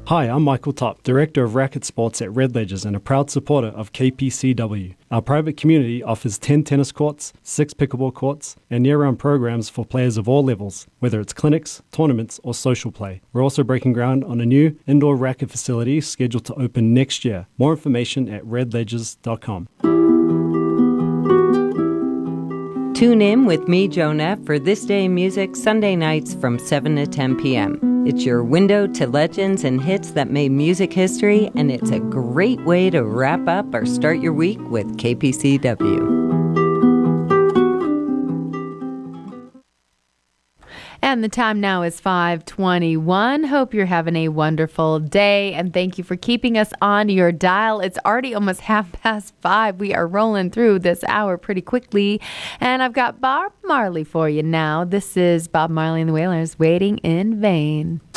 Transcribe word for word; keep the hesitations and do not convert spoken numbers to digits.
Hi, I'm Michael Top, Director of Racket Sports at Red Ledgers and a proud supporter of K P C W. Our private community offers ten tennis courts, six pickleball courts, and year-round programs for players of all levels, whether it's clinics, tournaments, or social play. We're also breaking ground on a new indoor racket facility scheduled to open next year. More information at red ledgers dot com. Tune in with me, Jonah, for This Day in Music Sunday nights from seven to ten p.m. It's your window to legends and hits that made music history, and it's a great way to wrap up or start your week with K P C W. And the time now is five twenty-one. Hope you're having a wonderful day, and thank you for keeping us on your dial. It's already almost half past five. We are rolling through this hour pretty quickly, and I've got Bob Marley for you now. This is Bob Marley and the Wailers, Waiting in Vain.